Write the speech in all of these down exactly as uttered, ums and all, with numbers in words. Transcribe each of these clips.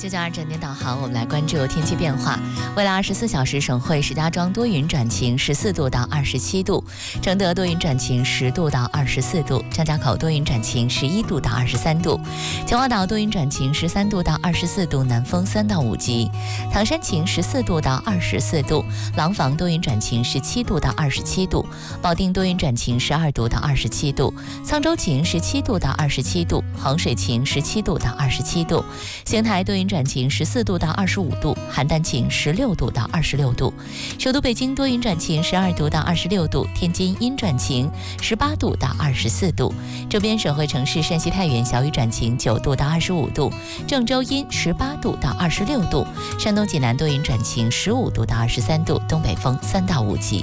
九九二整点导航，我们来关注天气变化。未来二十四小时，省会石家庄多云转晴，十四度到二十七度；承德多云转晴，十度到二十四度；张家口多云转晴，十一度到二十三度；秦皇岛多云转晴，十三度到二十四度，南风三到五级；唐山晴，十四度到二十四度；廊坊多云转晴，十七度到二十七度；保定多云转晴，十二度到二十七度；沧州晴，十七度到二十七度；衡水晴，十七度到二十七度；邢台多云转晴，十四度到二十五度；邯郸晴，十六度到二十六度；首都北京多云转晴，十二度到二十六度；天津阴转晴，十八度到二十四度；周边省会城市山西太原小雨转晴，九度到二十五度；郑州阴，十八度到二十六度；山东济南多云转晴，十五度到二十三度，东北风三到五级。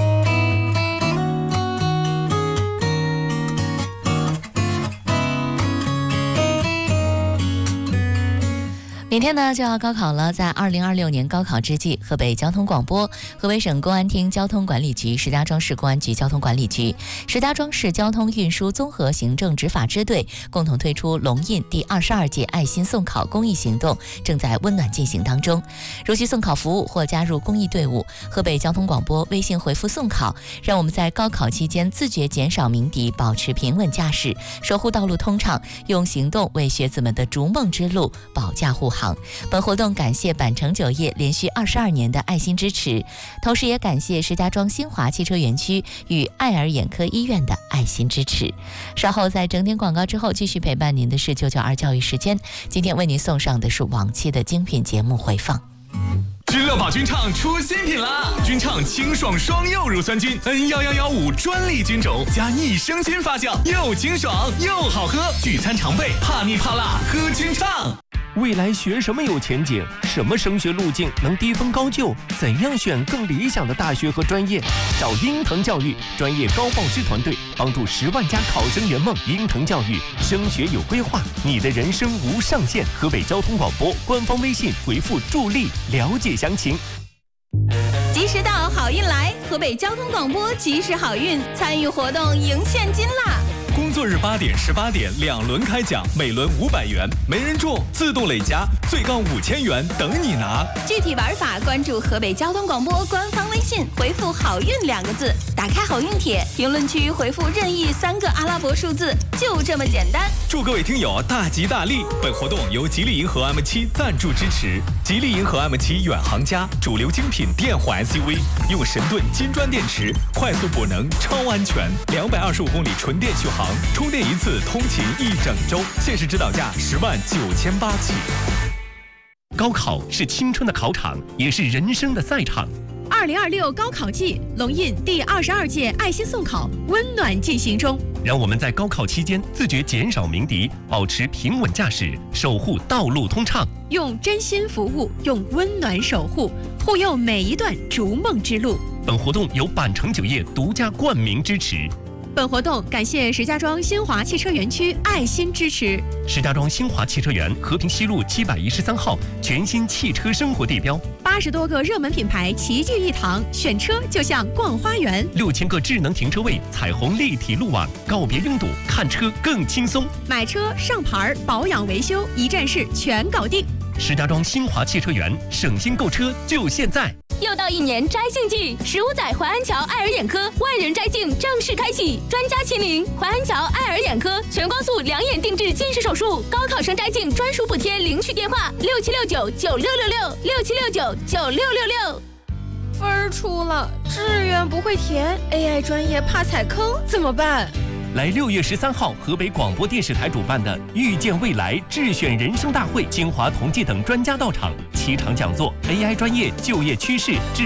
明天呢就要高考了，在二零二六年高考之际，河北交通广播、河北省公安厅交通管理局、石家庄市公安局交通管理局、石家庄市交通运输综合行政执法支队共同推出龙印第二十二届爱心送考公益行动，正在温暖进行当中。如需送考服务或加入公益队伍，河北交通广播微信回复送考，让我们在高考期间自觉减少鸣笛，保持平稳驾驶，守护道路通畅，用行动为学子们的逐梦之路保驾护航。本活动感谢百城酒业连续二十二年的爱心支持，同时也感谢石家庄新华汽车园区与爱尔眼科医院的爱心支持。稍后在整点广告之后，继续陪伴您的是九九二教育时间。今天为您送上的是往期的精品节目回放。 君乐宝菌畅出新品啦！菌畅清爽双柚乳酸菌 N 一一一五专利菌种，加益生菌发酵，又清爽又好喝。聚餐常备，怕腻怕辣，喝菌畅。 未来学什么有前景？什么升学路径能低分高就？怎样选更理想的大学和专业？找鹰腾教育专业高报师团队，帮助十万家考生圆梦。鹰腾教育升学有规划，你的人生无上限。河北交通广播官方微信回复助力了解详情。 及时到，好运来！河北交通广播及时好运，参与活动赢现金啦！ 工作日八点、十八点两轮开奖，每轮五百元，没人中自动累加，最高五千元等你拿。 具体玩法关注河北交通广播官方微信，回复“好运”两个字，打开好运帖，评论区回复任意三个阿拉伯数字，就这么简单。 祝各位听友大吉大利！本活动由吉利银河 M 七赞助支持。吉利银河 M 七远航家，主流精品电混 S U V， 用神盾金砖电池，快速补能，超安全，两百二十五公里纯电续航。充电一次通勤一整周，限时指导价十万九千八起。 高考是青春的考场，也是人生的赛场。 二零二六高考季，龙印第二十二届爱心送考温暖进行中。 让我们在高考期间自觉减少鸣笛，保持平稳驾驶，守护道路通畅。 用真心服务，用温暖守护，护佑每一段逐梦之路。 本活动由百城酒业独家冠名支持。 本活动感谢石家庄新华汽车园区爱心支持。 石家庄新华汽车园和平西路七百一十三号全新汽车生活地标， 八十多个热门品牌齐聚一堂，选车就像逛花园。 六千个智能停车位，彩虹立体路网，告别拥堵，看车更轻松。 买车、上牌、保养、维修，一站式全搞定。 石家庄新华汽车园，省心购车就现在。 又到一年摘镜季，十五载淮安桥爱尔眼科万人摘镜正式开启，专家亲临淮安桥爱尔眼科，全光速两眼定制近视手术，高考生摘镜专属补贴，领取电话六七六九九六六六六七六九九六六六。 分儿出了，志愿不会填 ，A I 专业怕踩坑，怎么办？ 来六月十三号，河北广播电视台主办的“遇见未来智选人生大会”，清华同济等专家到场，七场讲座 ，A I 专业就业趋势。